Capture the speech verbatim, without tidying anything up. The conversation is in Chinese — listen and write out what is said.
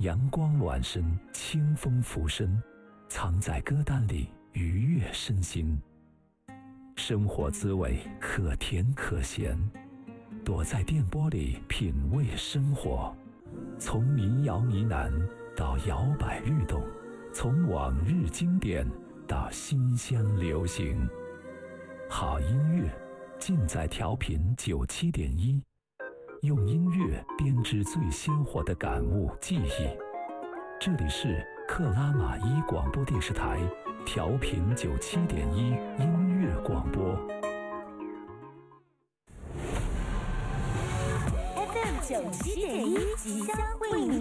阳光暖身，清风拂身，藏在歌单里愉悦身心。生活滋味可甜可咸，躲在电波里品味生活。从民谣呢喃到摇摆律动，从往日经典到新鲜流行，好音乐尽在调频九七点一，用音乐编织最鲜活的感悟记忆。这里是克拉玛依广播电视台调频九七点一音乐广播。 F M 九七点一即将为您